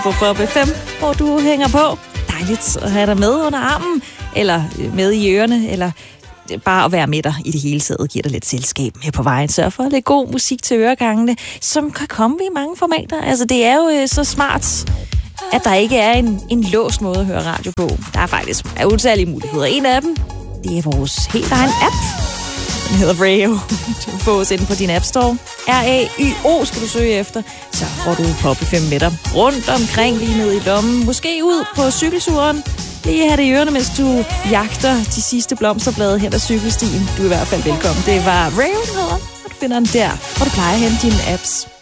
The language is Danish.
på Pop FM, hvor du hænger på. Dejligt at have dig med under armen, eller med i ørerne, eller bare at være med dig i det hele taget, giver dig lidt selskab med på vejen. Sørg for lidt god musik til øregangene, som kan komme i mange formater. Altså, det er jo så smart, at der ikke er en låst måde at høre radio på. Der er faktisk utallige muligheder. En af dem, det er vores helt egen app. Den hedder Rayo. Du får os ind på din App Store. R-A-Y-O skal du søge efter. Så får du Pop FM med dig rundt omkring, lige ned i lommen. Måske ud på cykelturen. Lige have det i ørerne, mens du jagter de sidste blomsterblade hen ad cykelstien. Du er i hvert fald velkommen. Det var Rayo, og du finder den der, hvor du plejer at hente dine apps.